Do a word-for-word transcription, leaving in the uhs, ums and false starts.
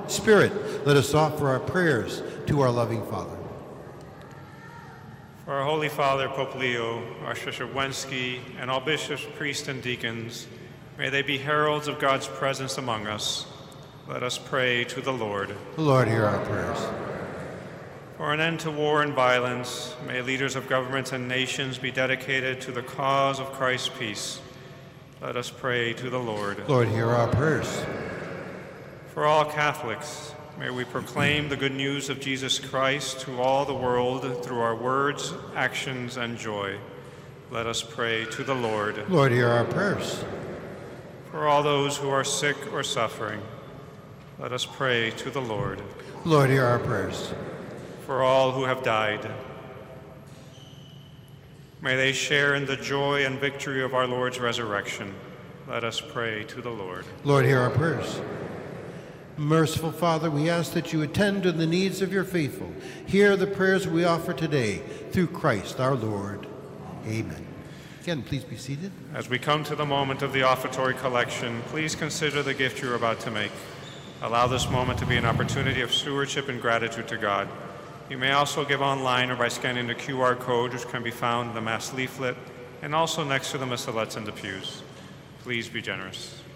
Spirit, let us offer our prayers to our loving Father. For our Holy Father, Pope Leo, Archbishop Wenski, and all bishops, priests, and deacons, may they be heralds of God's presence among us. Let us pray to the Lord. The Lord, hear our prayers. For an end to war and violence, may leaders of governments and nations be dedicated to the cause of Christ's peace. Let us pray to the Lord. Lord, hear our prayers. For all Catholics, may we proclaim the good news of Jesus Christ to all the world through our words, actions, and joy. Let us pray to the Lord. Lord, hear our prayers. For all those who are sick or suffering, let us pray to the Lord. Lord, hear our prayers. For all who have died, may they share in the joy and victory of our Lord's resurrection. Let us pray to the Lord. Lord, hear our prayers. Merciful Father, we ask that you attend to the needs of your faithful. Hear the prayers we offer today through Christ our Lord. Amen. Again, please be seated. As we come to the moment of the offertory collection, please consider the gift you're about to make. Allow this moment to be an opportunity of stewardship and gratitude to God. You may also give online or by scanning the Q R code, which can be found in the Mass leaflet and also next to the missalettes in the pews. Please be generous.